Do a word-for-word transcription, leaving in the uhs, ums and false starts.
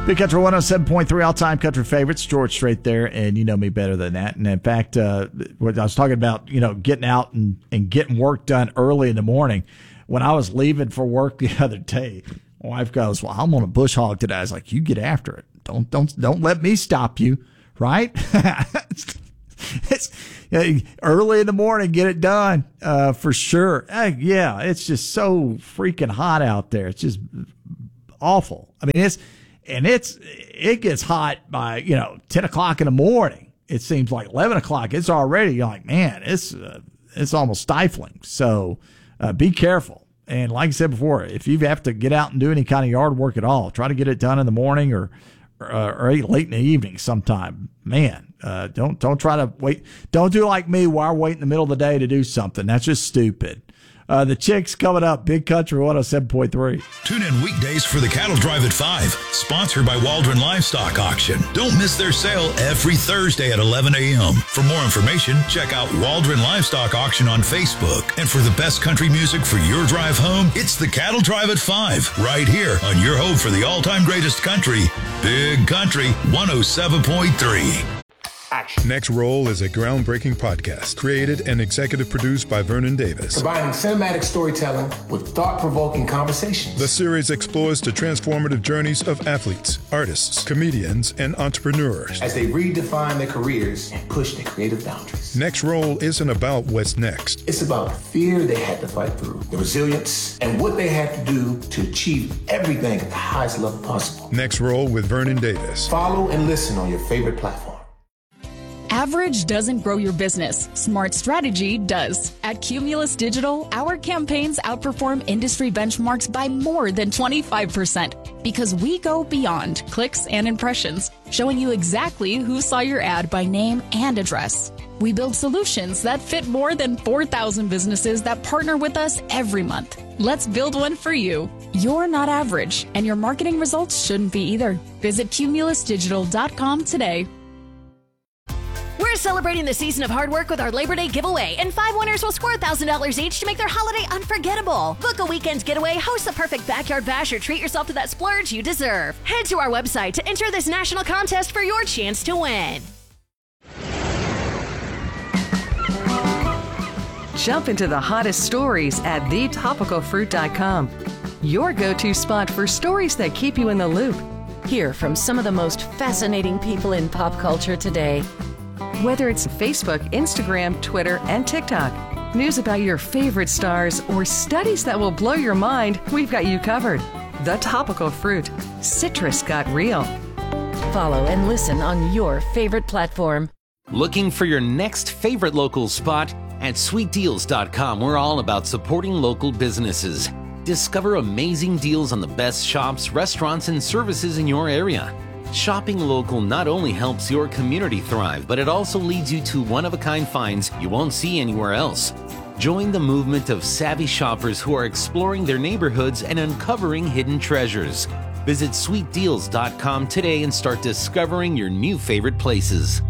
Big Country one oh seven point three, all-time country favorites. George Strait there, and you know me better than that. And in fact, uh, what I was talking about, you know, getting out and, and getting work done early in the morning. When I was leaving for work the other day, my wife goes, "Well, I'm on a bush hog today." I was like, "You get after it. Don't don't don't let me stop you, right?" It's uh, early in the morning, get it done uh, for sure. Uh, yeah, it's just so freaking hot out there. It's just awful. I mean, it's and it's it gets hot by you know ten o'clock in the morning. It seems like eleven o'clock. It's already you're like, man, it's uh, it's almost stifling. So uh, be careful. And like I said before, if you have to get out and do any kind of yard work at all, try to get it done in the morning or or, uh, or late in the evening sometime. Man, uh, don't don't try to wait. Don't do like me where I wait in the middle of the day to do something. That's just stupid. Uh, the Chicks coming up. Big Country one oh seven point three. Tune in weekdays for the Cattle Drive at five, sponsored by Waldron Livestock Auction. Don't miss their sale every Thursday at eleven a.m. For more information, check out Waldron Livestock Auction on Facebook. And for the best country music for your drive home, it's the Cattle Drive at five, right here on your home for the all-time greatest country, Big Country one oh seven point three. Action. Next Roll is a groundbreaking podcast created and executive produced by Vernon Davis. Combining cinematic storytelling with thought-provoking conversations. The series explores the transformative journeys of athletes, artists, comedians, and entrepreneurs as they redefine their careers and push their creative boundaries. Next Roll isn't about what's next. It's about the fear they had to fight through, the resilience, and what they had to do to achieve everything at the highest level possible. Next Roll with Vernon Davis. Follow and listen on your favorite platform. Average doesn't grow your business. Smart strategy does. At Cumulus Digital, our campaigns outperform industry benchmarks by more than twenty-five percent because we go beyond clicks and impressions, showing you exactly who saw your ad by name and address. We build solutions that fit more than four thousand businesses that partner with us every month. Let's build one for you. You're not average, and your marketing results shouldn't be either. Visit cumulus digital dot com today. We're celebrating the season of hard work with our Labor Day giveaway, and five winners will score one thousand dollars each to make their holiday unforgettable. Book a weekend getaway, host the perfect backyard bash, or treat yourself to that splurge you deserve. Head to our website to enter this national contest for your chance to win. Jump into the hottest stories at the topical fruit dot com. Your go-to spot for stories that keep you in the loop. Hear from some of the most fascinating people in pop culture today. Whether it's Facebook, Instagram, Twitter, and TikTok, news about your favorite stars, or studies that will blow your mind, we've got you covered. The Topical Fruit. Citrus got real. Follow and listen on your favorite platform. Looking for your next favorite local spot? At sweet deals dot com, we're all about supporting local businesses. Discover amazing deals on the best shops, restaurants, and services in your area. Shopping local not only helps your community thrive, but it also leads you to one-of-a-kind finds you won't see anywhere else. Join the movement of savvy shoppers who are exploring their neighborhoods and uncovering hidden treasures. Visit sweet deals dot com today and start discovering your new favorite places.